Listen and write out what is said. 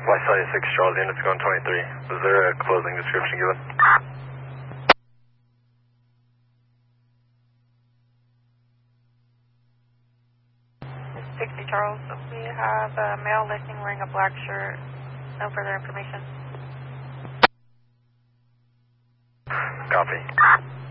West Side 6 Charles, units going 23. Was there a closing description given? 60 Charles, we have a male listing wearing a black shirt. No further information. Copy.